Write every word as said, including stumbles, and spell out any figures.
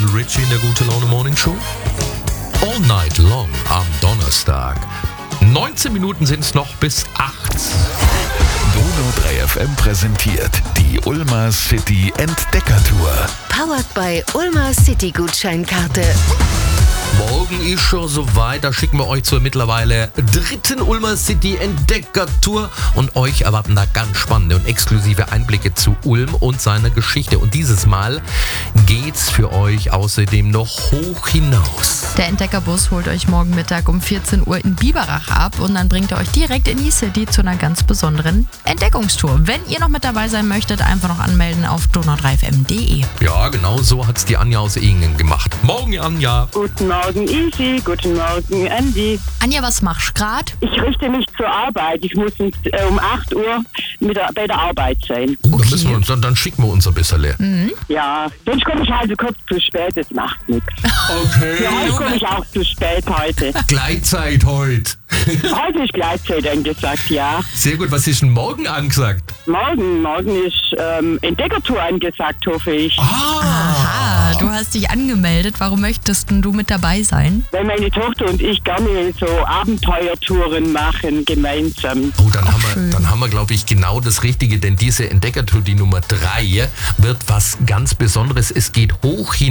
Lionel Richie in der Gute Laune Morning Show. All night long am Donnerstag. neunzehn Minuten sind es noch bis acht. Donau drei F M präsentiert die Ulmer City Entdeckertour. Powered by Ulmer City Gutscheinkarte. Morgen ist schon soweit, da schicken wir euch zur mittlerweile dritten Ulmer City Entdecker-Tour und euch erwarten da ganz spannende und exklusive Einblicke zu Ulm und seiner Geschichte. Und dieses Mal geht's für euch außerdem noch hoch hinaus. Der Entdeckerbus holt euch morgen Mittag um vierzehn Uhr in Biberach ab und dann bringt er euch direkt in die City zu einer ganz besonderen Entdeckungstour. Wenn ihr noch mit dabei sein möchtet, einfach noch anmelden auf donau drei f m punkt d e. Ja, genau so hat's die Anja aus Ehingen gemacht. Morgen, Anja. Guten Morgen, Isi. Guten Morgen, Andy. Anja, was machst du gerade? Ich richte mich zur Arbeit. Ich muss um, äh, um acht Uhr mit der, bei der Arbeit sein. Oh, dann, müssen wir uns, dann, dann schicken wir uns ein bisschen leer. Mhm. Ja, sonst komme ich halt kurz zu spät. Das macht nichts. Okay. Ja, heute komme ich auch zu spät heute. Gleitzeit heute. Heute ist Gleitzeit angesagt, ja. Sehr gut, was ist denn morgen angesagt? Morgen, morgen ist ähm, Entdeckertour angesagt, hoffe ich. Aha, du hast dich angemeldet. Warum möchtest denn du mit dabei sein? Weil meine Tochter und ich gerne so Abenteuertouren machen, gemeinsam. Oh, dann haben wir, dann haben wir, glaube ich, genau das Richtige, denn diese Entdeckertour, die Nummer drei, wird was ganz Besonderes. Es geht hoch hinaus.